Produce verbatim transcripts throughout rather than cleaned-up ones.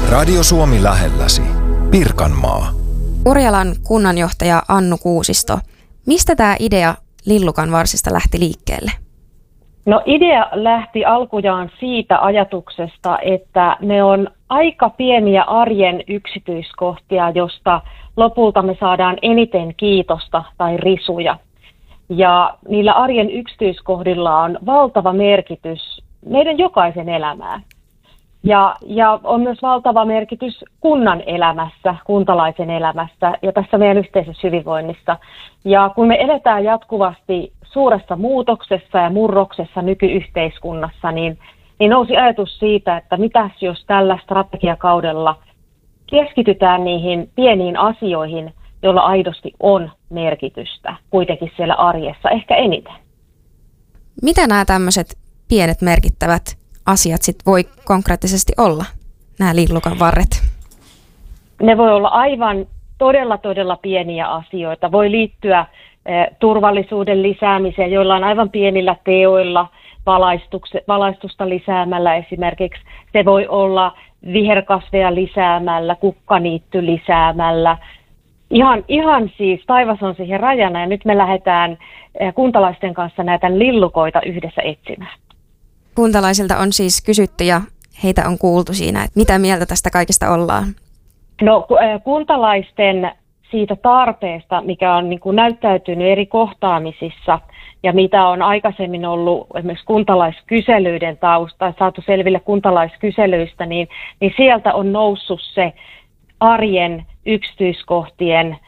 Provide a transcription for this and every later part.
Radio Suomi lähelläsi. Pirkanmaa. Urjalan kunnanjohtaja Annu Kuusisto. Mistä tämä idea Lillukanvarsista lähti liikkeelle? No idea lähti alkujaan siitä ajatuksesta, että ne on aika pieniä arjen yksityiskohtia, josta lopulta me saadaan eniten kiitosta tai risuja. Ja niillä arjen yksityiskohdilla on valtava merkitys meidän jokaisen elämään. Ja, ja on myös valtava merkitys kunnan elämässä, kuntalaisen elämässä ja tässä meidän yhteisessä hyvinvoinnissa. Ja kun me eletään jatkuvasti suuressa muutoksessa ja murroksessa nykyyhteiskunnassa, niin, niin nousi ajatus siitä, että mitäs jos tällä strategiakaudella keskitytään niihin pieniin asioihin, joilla aidosti on merkitystä kuitenkin siellä arjessa, ehkä eniten. Mitä nämä tämmöiset pienet merkittävät asiat sit voi konkreettisesti olla, nämä Lillukanvarret? Ne voi olla aivan todella, todella pieniä asioita. Voi liittyä eh, turvallisuuden lisäämiseen, joilla on aivan pienillä teoilla, valaistusta lisäämällä esimerkiksi. Se voi olla viherkasveja lisäämällä, kukkaniitty lisäämällä. Ihan, ihan siis taivas on siihen rajana ja nyt me lähdetään eh, kuntalaisten kanssa näitä lillukoita yhdessä etsimään. Kuntalaisilta on siis kysytty ja heitä on kuultu siinä, että mitä mieltä tästä kaikesta ollaan? No kuntalaisten siitä tarpeesta, mikä on niin kuin näyttäytynyt eri kohtaamisissa ja mitä on aikaisemmin ollut esimerkiksi kuntalaiskyselyiden tausta, saatu selville kuntalaiskyselyistä, niin, niin sieltä on noussut se arjen yksityiskohtien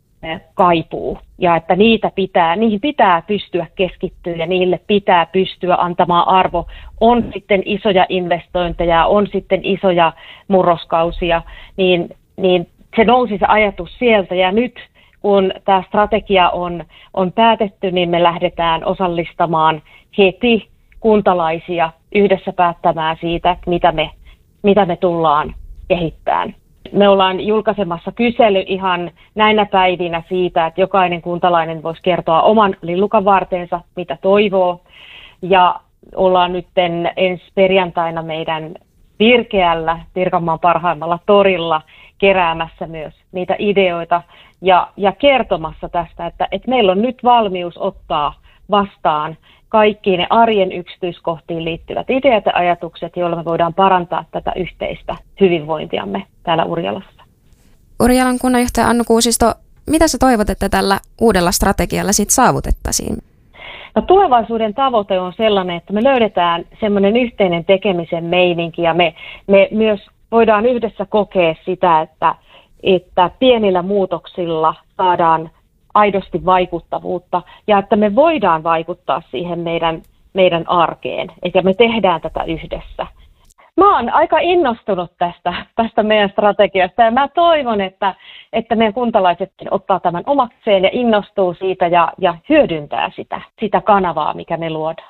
kaipuu ja että niitä pitää, niihin pitää pystyä keskittyä ja niille pitää pystyä antamaan arvo. On sitten isoja investointeja, on sitten isoja murroskausia, niin, niin se nousi se ajatus sieltä ja nyt kun tämä strategia on, on päätetty, niin me lähdetään osallistamaan heti kuntalaisia yhdessä päättämään siitä, mitä me, mitä me tullaan kehittämään. Me ollaan julkaisemassa kysely ihan näinä päivinä siitä, että jokainen kuntalainen voisi kertoa oman lillukanvarteensa, mitä toivoo. Ja ollaan nyt ensi perjantaina meidän virkeällä Pirkanmaan parhaimmalla torilla keräämässä myös niitä ideoita ja, ja kertomassa tästä, että, että meillä on nyt valmius ottaa vastaan kaikki ne arjen yksityiskohtiin liittyvät ideat ja ajatukset, joilla me voidaan parantaa tätä yhteistä hyvinvointiamme täällä Urjalassa. Urjalan kunnanjohtaja Annu Kuusisto, mitä sä toivot, että tällä uudella strategialla sit saavutettaisiin? No, tulevaisuuden tavoite on sellainen, että me löydetään semmoinen yhteinen tekemisen meininki ja me, me myös voidaan yhdessä kokea sitä, että, että pienillä muutoksilla saadaan aidosti vaikuttavuutta ja että me voidaan vaikuttaa siihen meidän, meidän arkeen, eikä me tehdään tätä yhdessä. Mä oon aika innostunut tästä, tästä meidän strategiasta ja mä toivon, että, että meidän kuntalaiset ottaa tämän omakseen ja innostuu siitä ja, ja hyödyntää sitä, sitä kanavaa, mikä me luodaan.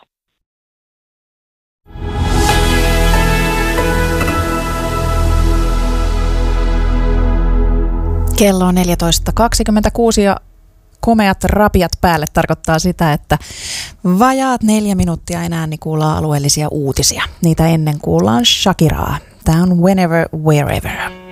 Kello on neljätoista kaksikymmentäkuusi ja komeat rapiat päälle tarkoittaa sitä, että vajaat neljä minuuttia enää niin kuullaan alueellisia uutisia. Niitä ennen kuullaan Shakiraa. Tämä on Whenever, Wherever.